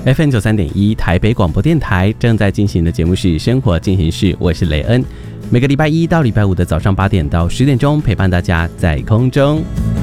FM93.1 台北广播电台正在进行的节目是《生活进行式》，我是雷恩。每个礼拜一到礼拜五的早上8点到10点钟，陪伴大家在空中。